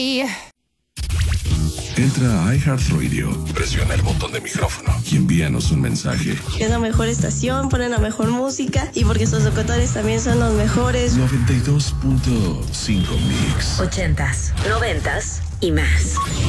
Entra a iHeartRadio, presiona el botón de micrófono y envíanos un mensaje. Es la mejor estación, ponen la mejor música y porque sus locutores también son los mejores. 92.5 Mix. 80s, 90s y más.